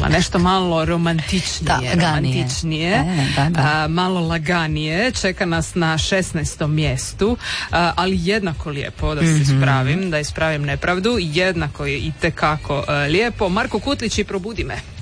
nešto malo romantičnije, malo laganije, čeka nas na 16. mjestu, ali jednako lijepo, da se ispravim nepravdu, jednako je itekako lijepo. Marko Kutlić i Probudi me.